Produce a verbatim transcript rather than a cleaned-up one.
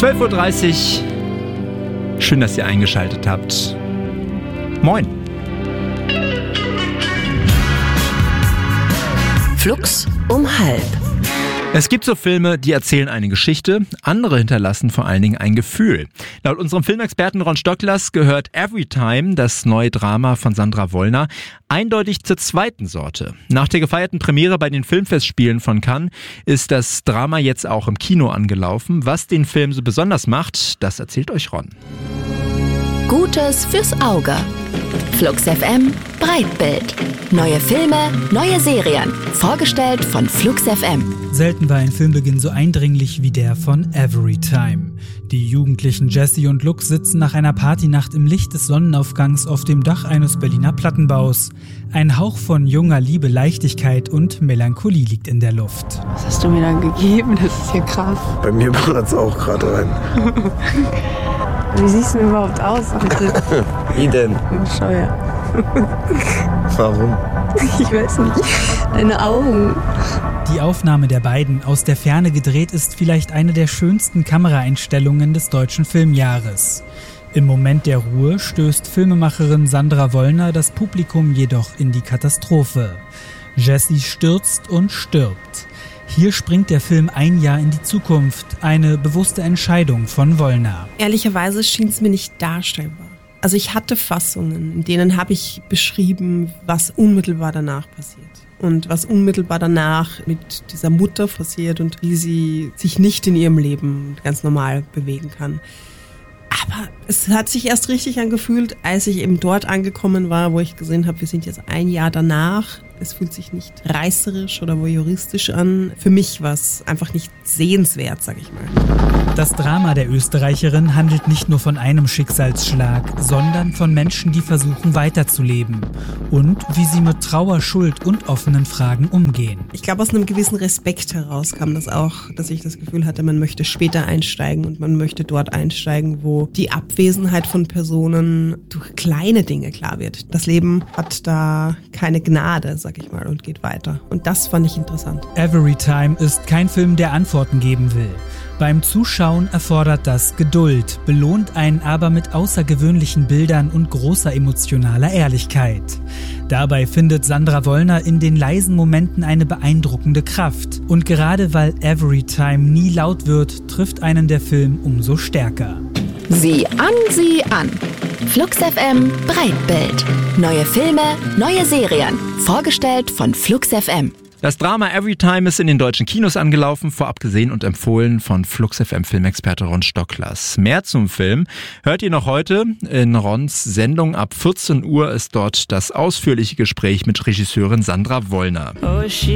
zwölf Uhr dreißig. Schön, dass ihr eingeschaltet habt. Moin. Flux um halb. Es gibt so Filme, die erzählen eine Geschichte, andere hinterlassen vor allen Dingen ein Gefühl. Laut unserem Filmexperten Ron Stocklas gehört Everytime, das neue Drama von Sandra Wollner, eindeutig zur zweiten Sorte. Nach der gefeierten Premiere bei den Filmfestspielen von Cannes ist das Drama jetzt auch im Kino angelaufen. Was den Film so besonders macht, das erzählt euch Ron. Gutes fürs Auge. Flux F M Breitbild. Neue Filme, neue Serien. Vorgestellt von Flux F M. Selten war ein Filmbeginn so eindringlich wie der von Everytime. Die jugendlichen Jessie und Luke sitzen nach einer Partynacht im Licht des Sonnenaufgangs auf dem Dach eines Berliner Plattenbaus. Ein Hauch von junger Liebe, Leichtigkeit und Melancholie liegt in der Luft. Was hast du mir dann gegeben? Das ist ja krass. Bei mir ballert es auch gerade rein. Wie siehst du denn überhaupt aus? Wie denn? Bescheuert. Warum? Ich weiß nicht. Deine Augen. Die Aufnahme der beiden aus der Ferne gedreht ist vielleicht eine der schönsten Kameraeinstellungen des deutschen Filmjahres. Im Moment der Ruhe stößt Filmemacherin Sandra Wollner das Publikum jedoch in die Katastrophe. Jessie stürzt und stirbt. Hier springt der Film ein Jahr in die Zukunft, eine bewusste Entscheidung von Wollner. Ehrlicherweise schien es mir nicht darstellbar. Also ich hatte Fassungen, in denen habe ich beschrieben, was unmittelbar danach passiert. Und was unmittelbar danach mit dieser Mutter passiert und wie sie sich nicht in ihrem Leben ganz normal bewegen kann. Aber es hat sich erst richtig angefühlt, als ich eben dort angekommen war, wo ich gesehen habe, wir sind jetzt ein Jahr danach. Es fühlt sich nicht reißerisch oder voyeuristisch an. Für mich war es einfach nicht sehenswert, sag ich mal. Das Drama der Österreicherin handelt nicht nur von einem Schicksalsschlag, sondern von Menschen, die versuchen weiterzuleben und wie sie mit Trauer, Schuld und offenen Fragen umgehen. Ich glaube, aus einem gewissen Respekt heraus kam das auch, dass ich das Gefühl hatte, man möchte später einsteigen und man möchte dort einsteigen, wo die Abwesenheit von Personen durch kleine Dinge klar wird. Das Leben hat da keine Gnade, sag ich mal, und geht weiter. Und das fand ich interessant. Everytime ist kein Film, der Antworten geben will. Beim Zuschauen erfordert das Geduld, belohnt einen aber mit außergewöhnlichen Bildern und großer emotionaler Ehrlichkeit. Dabei findet Sandra Wollner in den leisen Momenten eine beeindruckende Kraft. Und gerade weil Everytime nie laut wird, trifft einen der Film umso stärker. Sieh an, sieh an. Flux F M Breitbild. Neue Filme, neue Serien. Vorgestellt von Flux F M. Das Drama Everytime ist in den deutschen Kinos angelaufen, vorab gesehen und empfohlen von Flux F M Filmexperte Ron Stocklas. Mehr zum Film hört ihr noch heute in Rons Sendung. Ab vierzehn Uhr ist dort das ausführliche Gespräch mit Regisseurin Sandra Wollner.